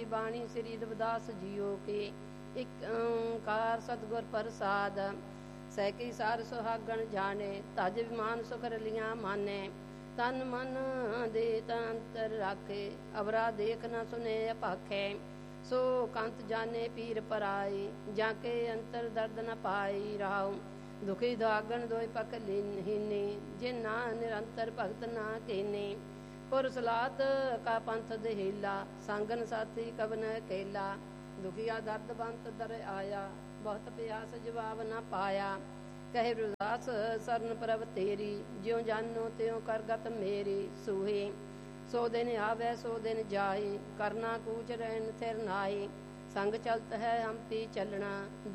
बाणी श्री रविदास जियो के। एक ओंकार सतगुर प्रसाद सैकी सार सुहागण जाने। तज विमान सुख रलियां माने। तन मन दे तंतर राखे। अवरा देख न सुने अपाखे। सो कंत जाने पीर पराई। जाके अंतर दर्द न पाई राव। दुखी दागन दोय पक हीनी। जिन्ना निरंतर भगत ना कीनी। पुरसलात का पंथ दहीला। संगन साथी कवन केला। दुखिया दर्द बंत दर आया। बहुत प्यास जवाब न पाया। कहे रविदास सरन प्रभ तेरी। ज्यों जानो त्यों करगत मेरी सूही। सो दिन आवे सो दिन जाई। करना कूच रहन थिर नाई। संग चलत है हम पी चलना।